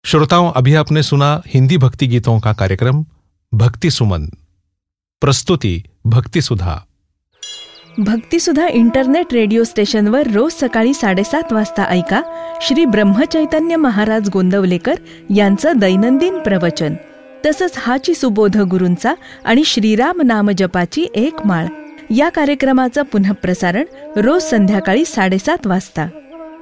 श्रोताओं, अभी आपने सुना हिंदी भक्ति गीतों का कार्यक्रम भक्ति सुमन। प्रस्तुति भक्ति सुधा। भक्ती सुधा इंटरनेट रेडिओ स्टेशनवर रोज सकाळी 7:30 वाजता ऐका श्री ब्रह्मचैतन्य महाराज गोंदवलेकर यांचं दैनंदिन प्रवचन, तसंच हाची सुबोध गुरूंचा आणि श्रीराम नाम जपाची एक माळ या कार्यक्रमाचं पुनःप्रसारण रोज संध्याकाळी 7:30 वाजता.